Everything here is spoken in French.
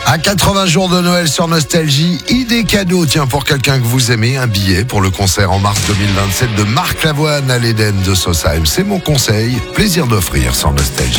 À 80 jours de Noël sur Nostalgie, idée cadeau, tiens, pour quelqu'un que vous aimez, un billet pour le concert en mars 2027 de Marc Lavoine à l'Éden de Sausheim. C'est mon conseil, plaisir d'offrir sur Nostalgie.